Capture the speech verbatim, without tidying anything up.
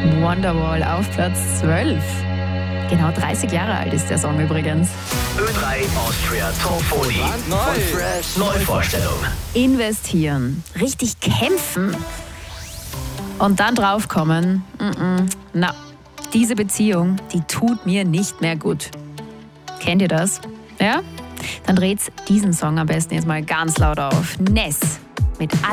Wonderwall auf Platz zwölf. Genau dreißig Jahre alt ist der Song übrigens. Ö drei Austria Top vierzig. Neu. Von Fresh. Neuvorstellung. Investieren, richtig kämpfen und dann draufkommen, mm-mm, na, diese Beziehung, die tut mir nicht mehr gut. Kennt ihr das? Ja? Dann dreht diesen Song am besten jetzt mal ganz laut auf. Ness mit